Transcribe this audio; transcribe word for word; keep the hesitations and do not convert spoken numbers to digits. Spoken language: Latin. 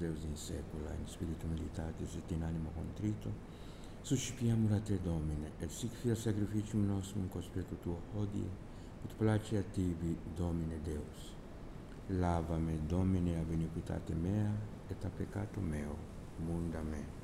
Deus in saecula, in spiritu militatis et in animo contrito, suscipiamur a te, Domine, et sic fiat sacrificium nostrum conspirtu tuo hodie, ut placeat tibi, Domine Deus. Lava me, Domine, ab iniquitate mea, et a peccatum meo, munda me.